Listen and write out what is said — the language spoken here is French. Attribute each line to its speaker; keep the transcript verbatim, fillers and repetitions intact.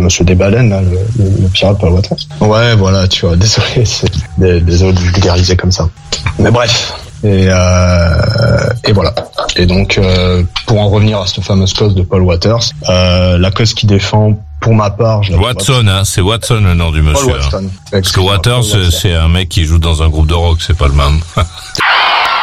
Speaker 1: monsieur des baleines, là, le, le, le pirate Paul Waters. Ouais, voilà, tu vois, désolé, c'est, désolé de vulgariser comme ça. Mais bref. Et, euh, et voilà. Et donc, euh, pour en revenir à cette fameuse cause de Paul Waters, euh, la cause qui défend, pour ma part, je
Speaker 2: Watson, hein, c'est Watson le nom du monsieur.
Speaker 1: Paul Watson.
Speaker 2: Parce que Waters, c'est un mec qui joue dans un groupe de rock, c'est pas le même.